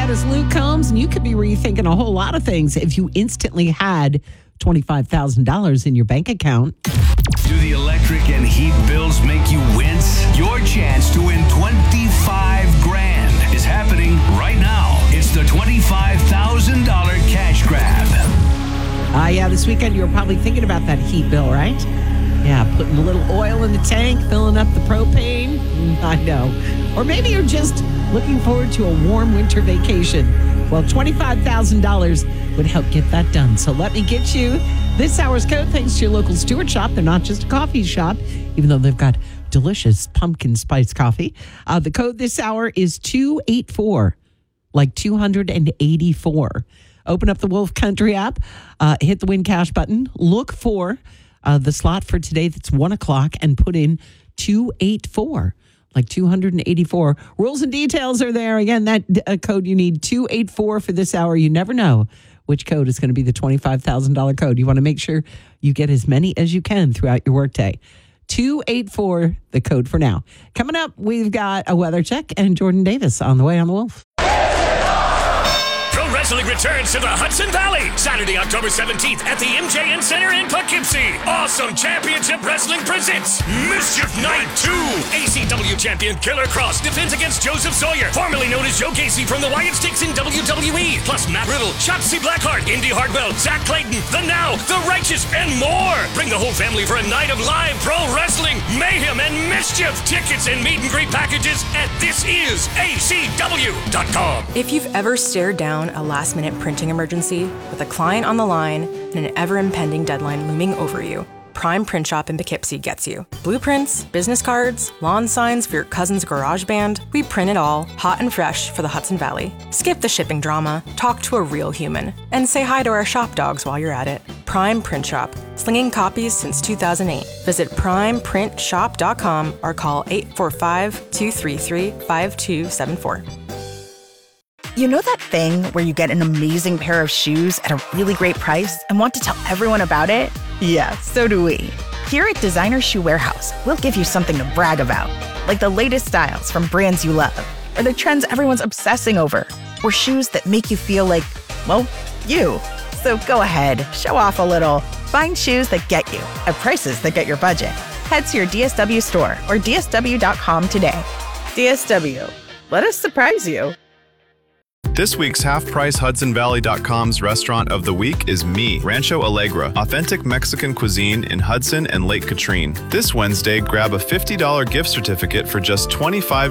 that is Luke Combs, and you could be rethinking a whole lot of things if you instantly had $25,000 in your bank account. Do the electric and heat bills make you wince? Your chance to win $25,000 is happening right now. It's the $25,000 cash grab. Yeah, this weekend you were probably thinking about that heat bill, right? Yeah, putting a little oil in the tank, filling up the propane. I know. Or maybe you're just looking forward to a warm winter vacation. Well, $25,000 would help get that done. So let me get you this hour's code thanks to your local Stewart shop. They're not just a coffee shop, even though they've got delicious pumpkin spice coffee. The code this hour is 284, like 284. Open up the Wolf Country app, hit the Win Cash button, look for the slot for today that's 1 o'clock, and put in 284. Like 284. Rules and details are there. Again, that code you need, 284 for this hour. You never know which code is going to be the $25,000 code. You want to make sure you get as many as you can throughout your workday. 284, the code for now. Coming up, we've got a weather check and Jordan Davis on the way on the Wolf. Wrestling returns to the Hudson Valley Saturday, October 17th at the MJN Center in Poughkeepsie. Awesome Championship Wrestling presents Mischief Night 2. ACW champion Killer Cross defends against Joseph Sawyer, formerly known as Joe Gacy from the Wyatt Sticks in WWE. Plus Matt Riddle, Shotzi Blackheart, Indy Hartwell, Zach Clayton, The Now, The Righteous, and more. Bring the whole family for a night of live pro wrestling, mayhem, and mischief. Tickets and meet and greet packages at thisisacw.com. If you've ever stared down a last-minute printing emergency with a client on the line and an ever-impending deadline looming over you, Prime Print Shop in Poughkeepsie gets you. Blueprints, business cards, lawn signs for your cousin's garage band. We print it all, hot and fresh for the Hudson Valley. Skip the shipping drama, talk to a real human, and say hi to our shop dogs while you're at it. Prime Print Shop, slinging copies since 2008. Visit primeprintshop.com or call 845-233-5274. You know that thing where you get an amazing pair of shoes at a really great price and want to tell everyone about it? Yeah, so do we. Here at Designer Shoe Warehouse, we'll give you something to brag about, like the latest styles from brands you love, or the trends everyone's obsessing over, or shoes that make you feel like, well, you. So go ahead, show off a little. Find shoes that get you at prices that get your budget. Head to your DSW store or dsw.com today. DSW, let us surprise you. This week's half-price HudsonValley.com's restaurant of the week is Me, Rancho Alegre, authentic Mexican cuisine in Hudson and Lake Katrine. This Wednesday, grab a $50 gift certificate for just $25